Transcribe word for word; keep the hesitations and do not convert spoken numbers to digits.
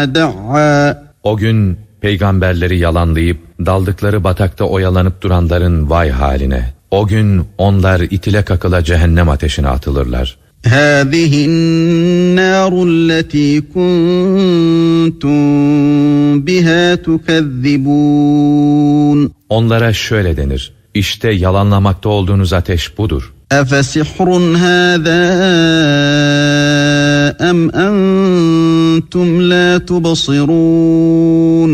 دعا. O gün peygamberleri yalanlayıp daldıkları batakta oyalanıp duranların vay haline. O gün onlar itile kakıla cehennem ateşine atılırlar. هذه النار التي كنتم بها تكذبون. Onlara şöyle denir: İşte yalanlamakta olduğunuz ateş budur. أفسحر هذا أم أنتم لا تبصرون.